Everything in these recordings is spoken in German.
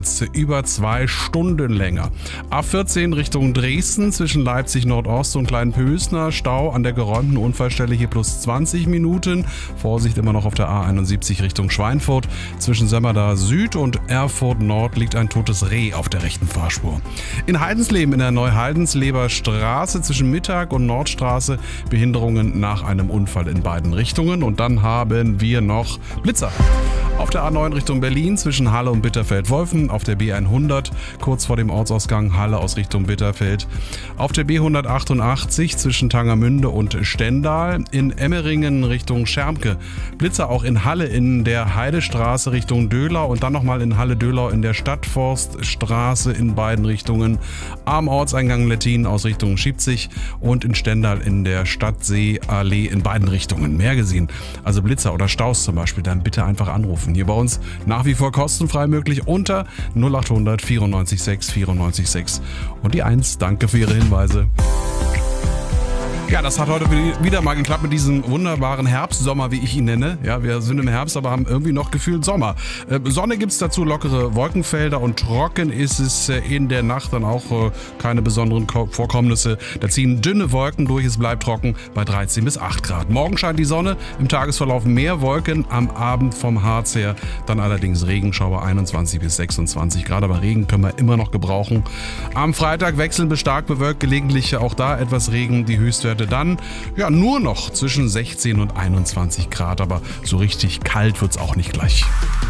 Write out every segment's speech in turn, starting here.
über 2 Stunden länger. A14 Richtung Dresden zwischen Leipzig Nordost und Kleinpösner. Stau an der geräumten Unfallstelle hier plus 20 Minuten. Vorsicht immer noch auf der A71 Richtung Schweinfurt. Zwischen Sömmerda Süd und Erfurt Nord liegt ein totes Reh auf der rechten Fahrspur. In Heidensleben in der Neuheidensleber Straße zwischen Mittag und Nordstraße Behinderungen nach einem Unfall in beiden Richtungen. Und dann haben wir noch Blitzer. Auf der A9 Richtung Berlin zwischen Halle und Bitterfeld-Wolfen, auf der B100 kurz vor dem Ortsausgang Halle aus Richtung Bitterfeld, auf der B188 zwischen Tangermünde und Stendal, in Emmeringen Richtung Schermke, Blitzer auch in Halle in der Heidestraße Richtung Döhlau und dann nochmal in Halle-Döhlau in der Stadtforststraße in beiden Richtungen, am Ortseingang Lettin aus Richtung Schiebzig und in Stendal in der Stadtseeallee in beiden Richtungen. Mehr gesehen, also Blitzer oder Staus zum Beispiel, dann bitte einfach anrufen. Hier bei uns nach wie vor kostenfrei möglich unter 0800 94 6 94 6 und die 1. Danke für Ihre Hinweise. Ja, das hat heute wieder mal geklappt mit diesem wunderbaren Herbstsommer, wie ich ihn nenne. Ja, wir sind im Herbst, aber haben irgendwie noch gefühlt Sommer. Sonne gibt's dazu, lockere Wolkenfelder und trocken ist es in der Nacht dann auch keine besonderen Vorkommnisse. Da ziehen dünne Wolken durch, es bleibt trocken bei 13 bis 8 Grad. Morgen scheint die Sonne, im Tagesverlauf mehr Wolken, am Abend vom Harz her dann allerdings Regenschauer 21 bis 26 Grad, aber Regen können wir immer noch gebrauchen. Am Freitag wechseln bis stark bewölkt, gelegentlich auch da etwas Regen, die Höchstwerte dann ja nur noch zwischen 16 und 21 Grad, aber so richtig kalt wird's auch nicht gleich.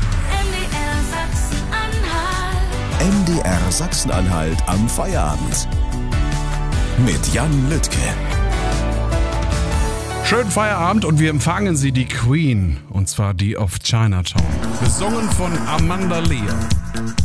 MDR Sachsen-Anhalt am Feierabend mit Jan Lüttke. Schönen Feierabend und wir empfangen Sie, die Queen, und zwar die of Chinatown, gesungen von Amanda Lear.